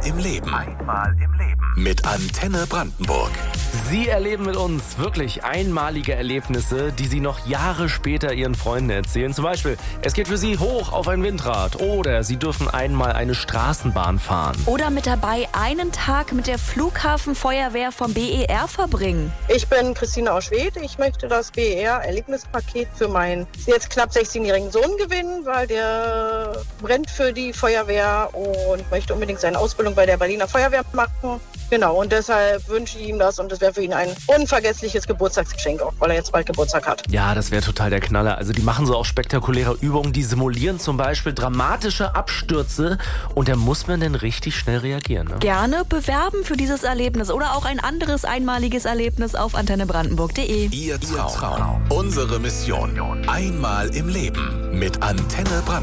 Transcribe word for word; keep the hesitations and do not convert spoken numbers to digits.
im Leben. Einmal im Leben. Mit Antenne Brandenburg. Sie erleben mit uns wirklich einmalige Erlebnisse, die Sie noch Jahre später Ihren Freunden erzählen. Zum Beispiel, es geht für Sie hoch auf ein Windrad oder Sie dürfen einmal eine Straßenbahn fahren. Oder mit dabei einen Tag mit der Flughafenfeuerwehr vom B E R verbringen. Ich bin Christine aus Schwedt. Ich möchte das B E R-Erlebnispaket für meinen jetzt knapp sechzehnjährigen Sohn gewinnen, weil der brennt für die Feuerwehr und möchte unbedingt seine Ausbildung bei der Berliner Feuerwehr machen. Genau, und deshalb wünsche ich ihm das und das wäre für ihn ein unvergessliches Geburtstagsgeschenk, auch weil er jetzt bald Geburtstag hat. Ja, das wäre total der Knaller. Also die machen so auch spektakuläre Übungen, die simulieren zum Beispiel dramatische Abstürze und da muss man dann richtig schnell reagieren. Ne? Gerne bewerben für dieses Erlebnis oder auch ein anderes einmaliges Erlebnis auf antenne brandenburg punkt de. Ihr Traum. Unsere Mission. Einmal im Leben mit Antenne Brandenburg.